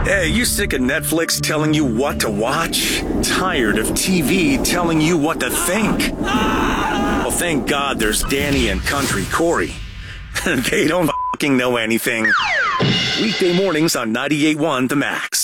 Hey, you sick of Netflix telling you what to watch? Tired of TV telling you what to think? Well, thank God there's Danny and Country Corey. They don't fucking know anything. Weekday mornings on 98.1 The Max.